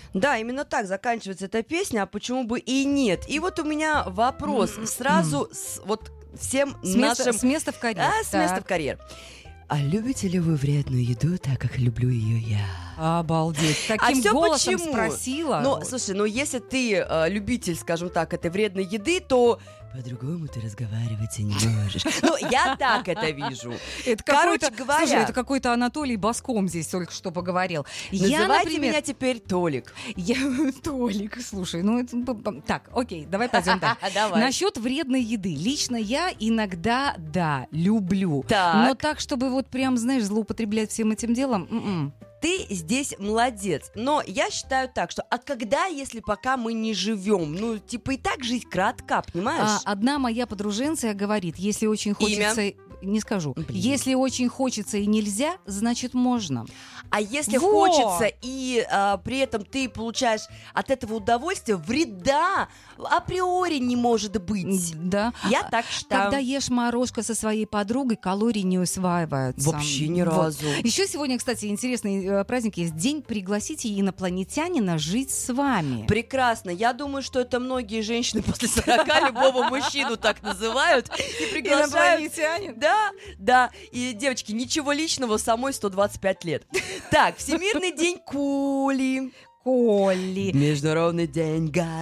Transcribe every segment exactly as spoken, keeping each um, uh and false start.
Да, именно так заканчивается эта песня, а почему бы и нет? И вот у меня вопрос сразу с, вот всем С нашим... места, с места в карьер. А, с места в карьер. А любите ли вы вредную еду так, как люблю ее я? Обалдеть. А Таким всё голосом почему? спросила. Ну, слушай, ну если ты э, любитель, скажем так, этой вредной еды, то по-другому ты разговаривать и не можешь. Ну, я так это вижу. Это Короче какой-то- говоря- Слушай, это какой-то Анатолий Баском здесь только что поговорил. Я, Называйте например, меня теперь Толик. Я, Толик, слушай, ну это... б- б- Так, окей, давай пойдем дальше. Давай. Насчет вредной еды. Лично я иногда, да, люблю. Так. Но так, чтобы вот прям, знаешь, злоупотреблять всем этим делом, м-м. Ты здесь молодец, но я считаю так, что а когда, если пока мы не живем? Ну, типа и так жизнь кратка, понимаешь? А, одна моя подруженция говорит, если очень Имя? хочется... Не скажу. Блин. Если очень хочется и нельзя, значит можно. А если Во! хочется, и а, при этом ты получаешь от этого удовольствие, вреда априори не может быть. Да. Я так считаю. Когда ешь морожка со своей подругой, калории не усваиваются. Вообще ни Вот. разу. Еще сегодня, кстати, интересный э, праздник есть. День «Пригласите инопланетянина жить с вами». Прекрасно. Я думаю, что это многие женщины после сорока любого мужчину так называют и приглашают. Инопланетянин? Да, да. И, девочки, ничего личного, самой сто двадцать пять лет. Так, Всемирный день кули. Колли. Международный день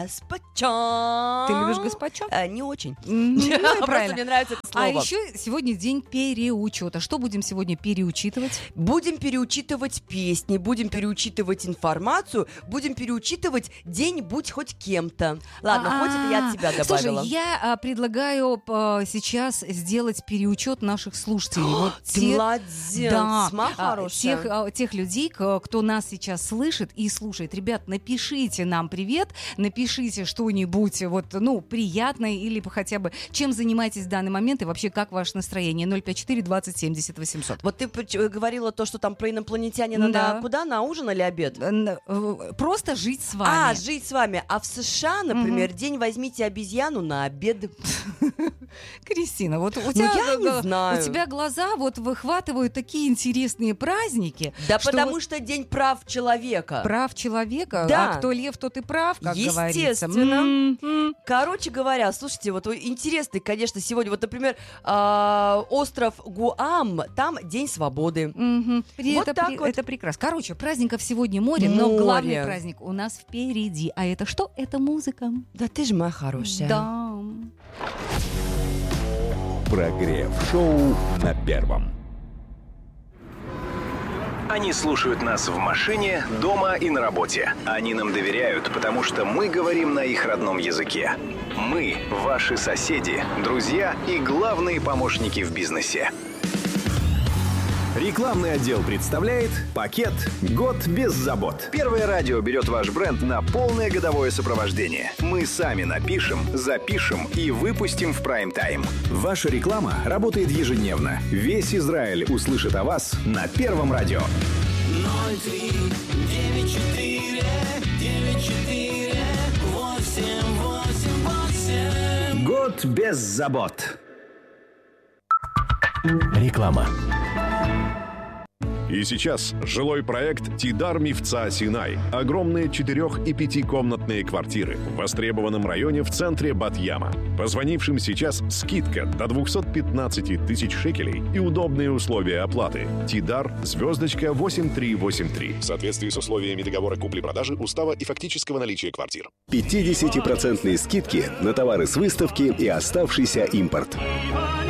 гаспачо. Ты любишь гаспачо? А, не очень. М, ну, Просто правильно. мне нравится это слово. А еще сегодня день переучета. Что будем сегодня переучитывать? Будем переучитывать песни, будем переучитывать информацию, будем переучитывать день «Будь хоть кем-то». Ладно, хоть это я от тебя добавила. Слушай, я а, предлагаю а, сейчас сделать переучет наших слушателей. Вот Ты те- молодец, Да, ма а, хорошая. тех, а, тех людей, к- кто нас сейчас слышит и слушает. Ребят, напишите нам привет, напишите что-нибудь вот, ну, приятное или хотя бы чем занимаетесь в данный момент и вообще как ваше настроение. ноль пять четыре двадцать семьдесят восемьсот. Вот ты поч- говорила то, что там про инопланетянина Да. на куда? На ужин или обед? Н- э, Просто жить с А, вами. жить с вами. А в США, например, день «Возьмите обезьяну на обед». Кристина, вот у тебя, я не э, знаю. у тебя глаза вот выхватывают такие интересные праздники. Да что потому вот что день прав человека. прав человека, Да. а кто лев, тот и прав, как говорится. Естественно. М-м. Короче говоря, слушайте, вот интересный, конечно, сегодня, вот, например, а, остров Гуам, там День свободы. Мгм. При- Вот это, так при- вот. это прекрасно. Короче, праздников сегодня море, но Море. главный праздник у нас впереди. А это что? Это музыка. Да ты же моя хорошая. Да. Прогрев-шоу на Первом. Они слушают нас в машине, дома и на работе. Они нам доверяют, потому что мы говорим на их родном языке. Мы – ваши соседи, друзья и главные помощники в бизнесе. Рекламный отдел представляет пакет «Год без забот». Первое радио берет ваш бренд на полное годовое сопровождение. Мы сами напишем, запишем и выпустим в прайм-тайм. Ваша реклама работает ежедневно. Весь Израиль услышит о вас на Первом радио. ноль три девять четыре девять четыре восемь восемь восемь. Год без забот. Реклама. И сейчас жилой проект «Тидар Мифца Синай». Огромные четырех- и пятикомнатные квартиры в востребованном районе в центре Бат-Яма. Позвонившим сейчас скидка до двести пятнадцать тысяч шекелей и удобные условия оплаты. «Тидар» звездочка восемь три восемь три. В соответствии с условиями договора купли-продажи, устава и фактического наличия квартир. пятидесятипроцентные скидки на товары с выставки и оставшийся импорт.